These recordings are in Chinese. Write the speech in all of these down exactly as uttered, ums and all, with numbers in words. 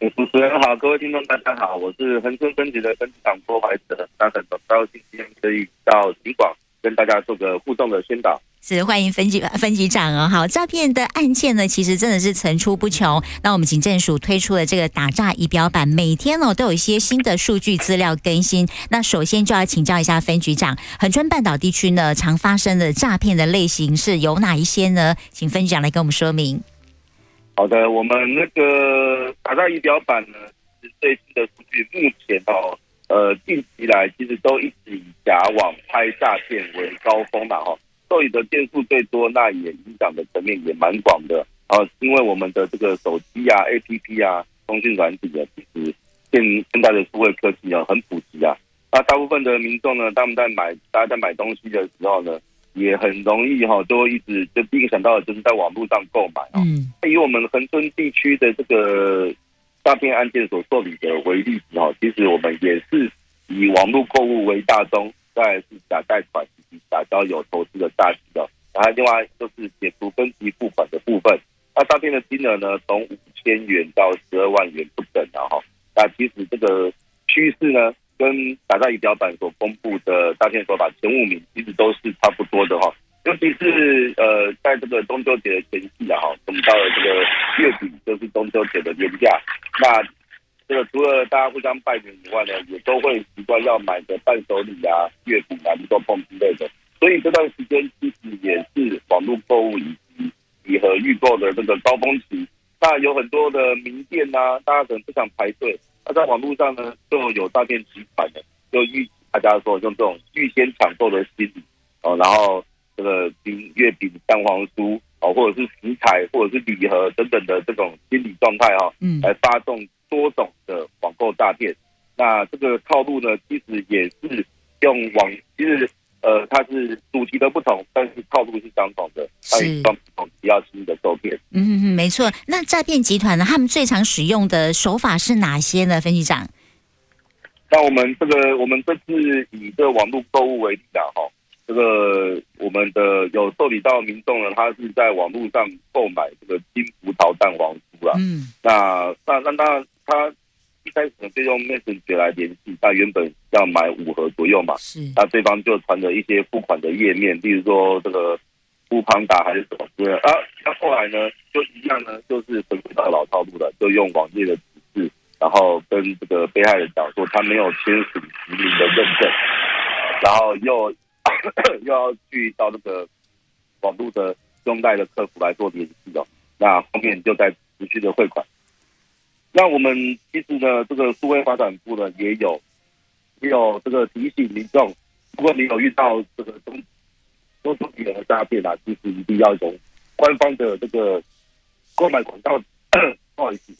主持人好，各位听众大家好，我是恒春分局的分局长郭怀哲，那很高兴今天可以到警广跟大家做个互动的宣导。 是欢迎分局分局长哦。好，诈骗的案件呢，其实真的是层出不穷。那我们警政署推出了这个打诈仪表板，每天哦都有一些新的数据资料更新。那首先就要请教一下分局长，恒春半岛地区呢常发生的诈骗的类型是有哪一些呢？请分局长来跟我们说明。 好的，我们那个打诈仪表板呢，是最新的数据，目前哦，呃，近期来其实都一直以假网拍诈骗为高峰啦哈。受理的件数最多，那也影响的层面也蛮广的啊。因为我们的这个手机啊、A P P 啊、通讯软体啊，其实现现在的数位科技啊很普及啊。那大部分的民众呢，他们在买大家在买东西的时候呢，也很容易哈、哦，都一直就第一个想到的就是在网络上购买啊。嗯，以我们恒春地区的这个诈骗案件所受理的为例子哈，其实我们也是以网络购物为大宗，再来是假贷款。打交友投资的诈欺的，然后另外就是解除分期付款的部分。那诈骗的金额呢，从五千元到十二万元不等的哈。那其实这个趋势呢，跟打诈仪表板所公布的诈骗手法前五名其实都是差不多的哈。尤其是呃，在这个中秋节的前夕啊哈，我们到了这个月底，就是中秋节的年假，那这个除了大家互相拜年以外呢，也都会习惯要买个伴手礼啊、月饼啊、绿豆椪之类的。所以这段时间其实也是网络购物以及礼盒预购的这个高峰期。那有很多的名店啊，大家可能不想排队，那在网络上呢就有诈骗集团的，就预大家说用这种预先抢购的心理哦，然后这个饼、月饼、蛋黄酥哦，或者是食材，或者是礼盒等等的这种心理状态哈、哦，嗯，来发动多种的网购诈骗。那这个套路呢，其实也是用网，其实。呃，它是主题的不同，但是套路是相同的，它也不同，只要轻易的受骗。 嗯嗯，没错。那诈骗集团呢，他们最常使用的手法是哪些呢？分局长？ 那我们这个，我们这次以这个网络购物为例啊，哈，这个我们的有受理到民众呢，他是在网络上购买这个金葡萄蛋黄酥啊，嗯，那那那那他。一开始呢就用 Messenger 来联系，他原本要买五盒左右嘛，是，那对方就传了一些付款的页面，例如说这个富邦达还是什么之类的啊，那后来呢就一样呢，就是回归到老套路了，就用网页的指示，然后跟这个被害人讲说他没有签署实名的认证，然后又又要去到那个网络的中贷的客服来做联系哦，那后面就在持续的汇款。那我们其实呢，这个数位发展部呢也有也有这个提醒民众，如果你有遇到这个中中秋节的诈骗啊，其实一定要从官方的这个购买管道，不好意思，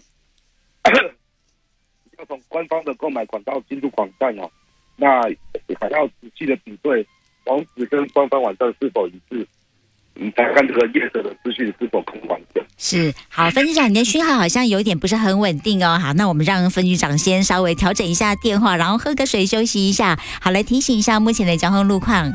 要从官方的购买管道进入网站哦，那还要仔细的比对网址跟官方网站是否一致。你看看这个业者的资讯是否可完整？ 是，好，分局长，你的讯号好像有一点不是很稳定哦。好，那我们让分局长先稍微调整一下电话，然后喝个水休息一下。好，来提醒一下目前的交通路况。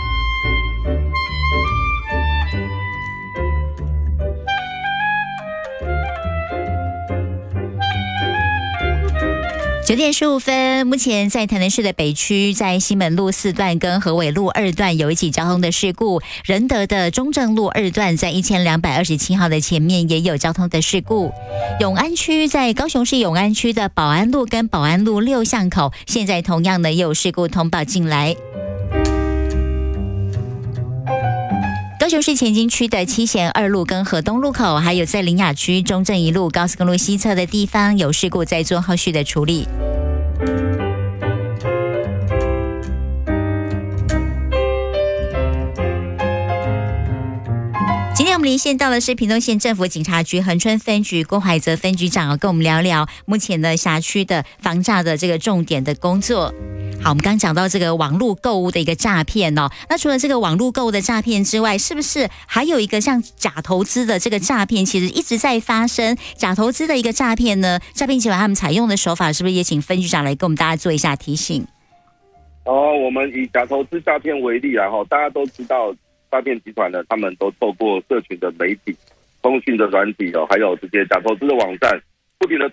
九点十五分，目前在台南市的北区，在西门路四段跟河尾路二段有一起交通的事故，仁德的中正路二段在一千两百二十七号的前面也有交通的事故。永安区在高雄市永安区的保安路跟保安路六巷口，现在同样呢也有事故通报进来。高雄市前金区的七贤二路跟河东路口，还有在苓雅区中正一路高速公路西侧的地方有事故，在做后续的处理。今天我们连线到的是屏东县政府警察局恒春分局郭怀哲分局长，跟我们聊聊目前的辖区的防诈的这个重点的工作。好，我们刚刚讲到这个网络购物的一个诈骗哦，那除了这个网络购物的诈骗之外，是不是还有一个像假投资的这个诈骗，其实一直在发生？假投资的一个诈骗呢，诈骗集团他们采用的手法，是不是也请分局长来跟我们大家做一下提醒？ 哦，我们以假投资诈骗为例啊，大家都知道诈骗集团呢，他们都透过社群的媒体、通讯的软体哦，还有这些假投资的网站，不停的